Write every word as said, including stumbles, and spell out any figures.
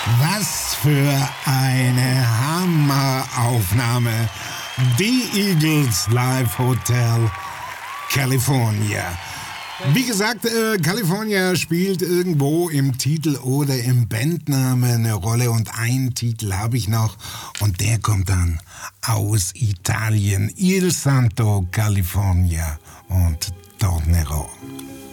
Was für eine Hammeraufnahme. The Eagles Live Hotel California. Wie gesagt, äh, California spielt irgendwo im Titel oder im Bandnamen eine Rolle und einen Titel habe ich noch und der kommt dann aus Italien. Il Santo California und Tornerò.